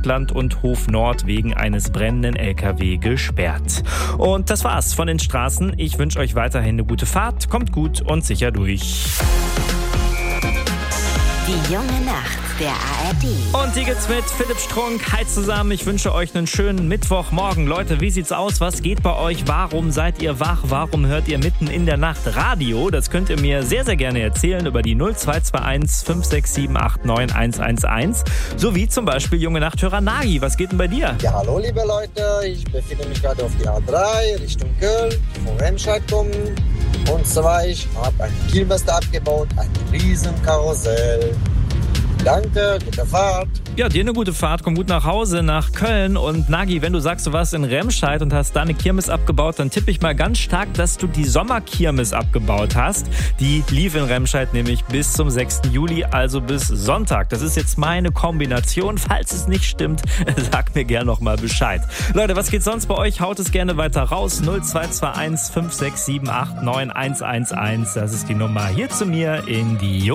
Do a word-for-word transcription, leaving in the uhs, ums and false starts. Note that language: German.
Vogtland und Hof Nord wegen eines brennenden L K W gesperrt. Und das war's von den Straßen. Ich wünsche euch weiterhin eine gute Fahrt. Kommt gut und sicher durch. Die junge Nacht der A R D. Und die geht's mit Philipp Strunk. Hi zusammen, ich wünsche euch einen schönen Mittwochmorgen. Leute, wie sieht's aus? Was geht bei euch? Warum seid ihr wach? Warum hört ihr mitten in der Nacht Radio? Das könnt ihr mir sehr, sehr gerne erzählen über die null zwei zwei eins fünf sechs sieben acht neun eins eins eins. Sowie zum Beispiel junge Nachthörer Nagi. Was geht denn bei dir? Ja, hallo liebe Leute. Ich befinde mich gerade auf die A drei Richtung Köln, von Remscheid kommen. Und zwar, ich habe einen Kirmes abgebaut, ein riesen Karussell. Danke, gute Fahrt. Ja, dir eine gute Fahrt. Komm gut nach Hause, nach Köln. Und Nagi, wenn du sagst, du warst in Remscheid und hast da eine Kirmes abgebaut, dann tippe ich mal ganz stark, dass du die Sommerkirmes abgebaut hast. Die lief in Remscheid nämlich bis zum sechsten Juli, also bis Sonntag. Das ist jetzt meine Kombination. Falls es nicht stimmt, sag mir gerne noch mal Bescheid. Leute, was geht sonst bei euch? Haut es gerne weiter raus. null zwei zwei eins fünf sechs sieben acht neun eins eins eins. Das ist die Nummer hier zu mir in die Junge.